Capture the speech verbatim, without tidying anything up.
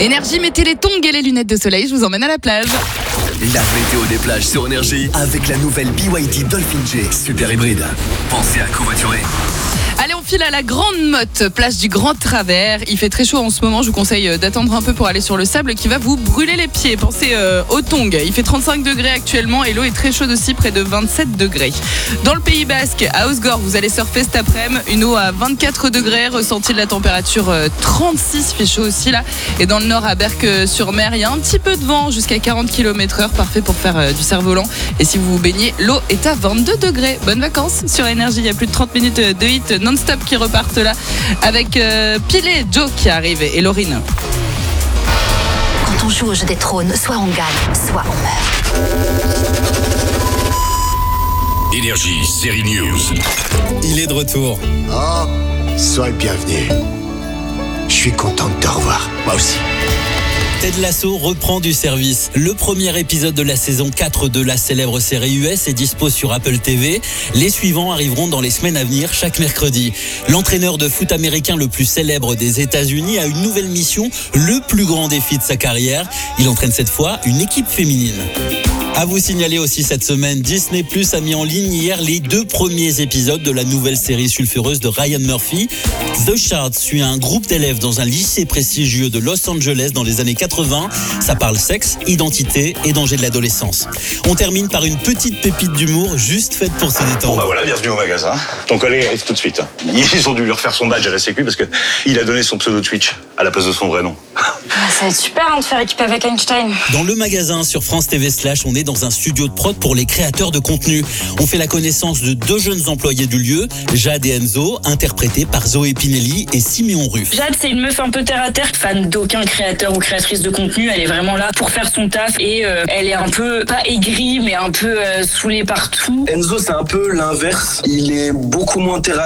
Énergie, mettez les tongs et les lunettes de soleil, je vous emmène à la plage. La météo des plages sur Énergie avec la nouvelle B Y D Dolphin J Super hybride. Pensez à covoiturer. Allez, on file à la Grande Motte, place du Grand Travers. Il fait très chaud en ce moment, je vous conseille d'attendre un peu pour aller sur le sable qui va vous brûler les pieds. Pensez euh, aux tongs, il fait trente-cinq degrés actuellement et l'eau est très chaude aussi, près de vingt-sept degrés. Dans le Pays Basque, à Osgore, vous allez surfer cet après-midi, une eau à vingt-quatre degrés, ressenti de la température euh, trente-six, il fait chaud aussi là. Et dans le nord, à Berck-sur-Mer, il y a un petit peu de vent jusqu'à quarante kilomètres heure, parfait pour faire euh, du cerf-volant. Et si vous vous baignez, l'eau est à vingt-deux degrés. Bonnes vacances sur Énergie, il y a plus de trente minutes de hit non-stop qui repartent là avec euh, Pilé, Joe qui arrive et Laurine. Quand on joue au jeu des trônes, soit on gagne, soit on meurt. Énergie, série News. Il est de retour. Oh, sois le bienvenu. Je suis content de te revoir, moi aussi. Ted Lasso reprend du service. Le premier épisode de la saison quatre de la célèbre série U S est dispo sur Apple T V. Les suivants arriveront dans les semaines à venir, chaque mercredi. L'entraîneur de foot américain le plus célèbre des États-Unis a une nouvelle mission, le plus grand défi de sa carrière. Il entraîne cette fois une équipe féminine. À vous signaler aussi cette semaine, Disney Plus a mis en ligne hier les deux premiers épisodes de la nouvelle série sulfureuse de Ryan Murphy. The Shard suit un groupe d'élèves dans un lycée prestigieux de Los Angeles dans les années quatre-vingts. Ça parle sexe, identité et danger de l'adolescence. On termine par une petite pépite d'humour juste faite pour se détendre. Bon bah voilà, bienvenue au magasin. Ton collègue arrive tout de suite. Ils ont dû lui refaire son badge à la sécu parce que il a donné son pseudo Twitch à la place de son vrai nom. Ça va être super hein, de faire équipe avec Einstein. Dans le magasin sur France T V slash, on est dans un studio de prod pour les créateurs de contenu. On fait la connaissance de deux jeunes employés du lieu, Jade et Enzo, interprétés par Zoé Pinelli et Siméon Ruff. Jade, c'est une meuf un peu terre à terre, fan d'aucun créateur ou créatrice de contenu. Elle est vraiment là pour faire son taf et euh, elle est un peu, pas aigrie, mais un peu euh, saoulée partout. Enzo, c'est un peu l'inverse. Il est beaucoup moins terre à